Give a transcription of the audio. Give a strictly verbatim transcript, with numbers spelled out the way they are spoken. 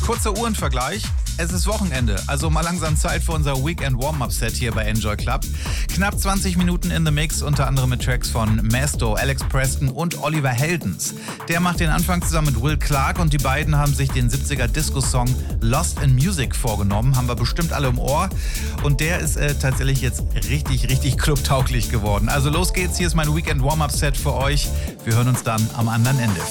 Kurzer Uhrenvergleich. Es ist Wochenende, also mal langsam Zeit für unser Weekend Warm-Up-Set hier bei Enjoy Club. Knapp zwanzig Minuten in the Mix, unter anderem mit Tracks von Mesto, Alex Preston und Oliver Heldens. Der macht den Anfang zusammen mit Will Clark und die beiden haben sich den siebziger Disco-Song Lost in Music vorgenommen. Haben wir bestimmt alle im Ohr. Und der ist äh, tatsächlich jetzt richtig, richtig clubtauglich geworden. Also los geht's, hier ist mein Weekend Warm-Up-Set für euch. Wir hören uns dann am anderen Ende.